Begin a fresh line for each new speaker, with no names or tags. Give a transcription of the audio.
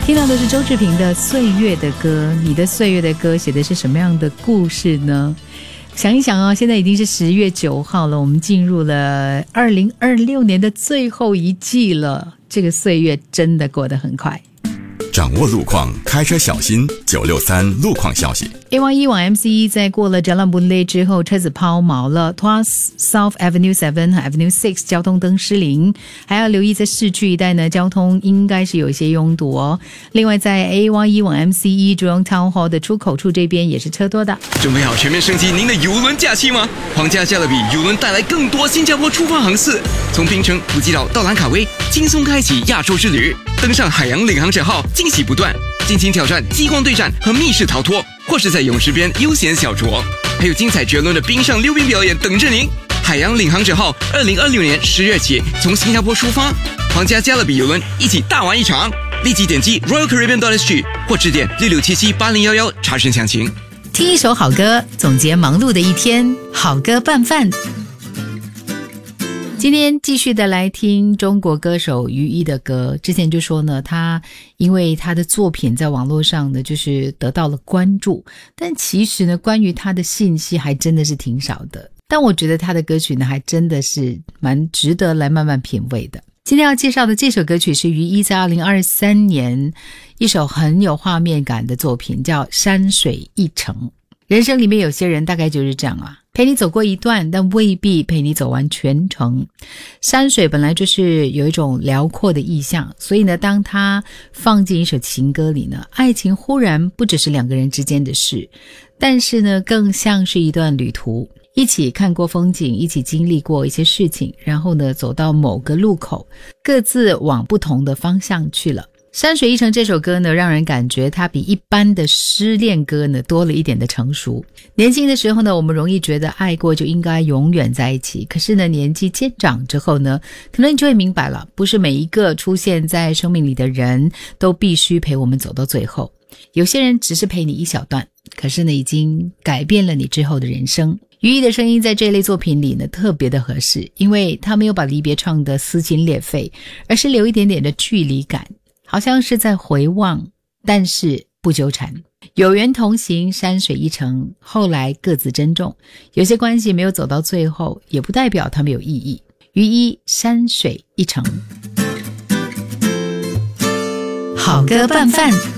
听到的是周志平的《岁月的歌》，你的岁月的歌写的是什么样的故事呢？想一想现在已经是10月9号了，我们进入了2026年的最后一季了，这个岁月真的过得很快。
掌握路况，开车小心。963路况消息。
A11往 MCE 在过了 Jalan Boon Lay 之后，车子抛锚了。Tuas South Avenue 7和 Avenue 6交通灯失灵，还要留意在市区一带呢，交通应该是有一些拥堵哦。另外，在 A11往 MCE Jurong Town Hall 的出口处这边也是车多的。
准备好全面升级您的邮轮假期吗？皇家加勒比邮轮带来更多新加坡出发航次，从槟城、普吉岛到兰卡威，轻松开启亚洲之旅。登上海洋领航者号，惊喜不断，尽情挑战激光对战和密室逃脱，或是在泳池边悠闲小酌，还有精彩绝伦的冰上溜冰表演等着您。海洋领航者号2026年10月起从新加坡出发，皇家加勒比邮轮一起大玩一场。立即点击 royalcaribbean.sg 或致电66778011查询详情。
听一首好歌，总结忙碌的一天，好歌拌饭。今天继续的来听中国歌手于一的歌。之前就说呢，他因为他的作品在网络上呢就是得到了关注，但其实呢关于他的信息还真的是挺少的，但我觉得他的歌曲呢还真的是蛮值得来慢慢品味的。今天要介绍的这首歌曲是于一在2023年一首很有画面感的作品，叫《山水一程》。人生里面有些人大概就是这样啊，陪你走过一段，但未必陪你走完全程。山水本来就是有一种辽阔的意象，所以呢，当它放进一首情歌里呢，爱情忽然不只是两个人之间的事，但是呢，更像是一段旅途，一起看过风景，一起经历过一些事情，然后呢，走到某个路口，各自往不同的方向去了。山水一程这首歌呢，让人感觉它比一般的失恋歌呢多了一点的成熟。年轻的时候呢，我们容易觉得爱过就应该永远在一起，可是呢，年纪渐长之后呢，可能你就会明白了，不是每一个出现在生命里的人都必须陪我们走到最后。有些人只是陪你一小段，可是呢，已经改变了你之后的人生。于一的声音在这类作品里呢特别的合适，因为他没有把离别唱得撕心裂肺，而是留一点点的距离感，好像是在回望，但是不纠缠。有缘同行，山水一程，后来各自珍重。有些关系没有走到最后，也不代表它没有意义。于一，山水一程。好歌拌饭。